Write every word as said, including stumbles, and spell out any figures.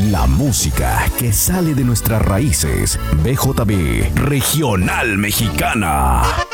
La música que sale de nuestras raíces. B J B Regional Mexicana.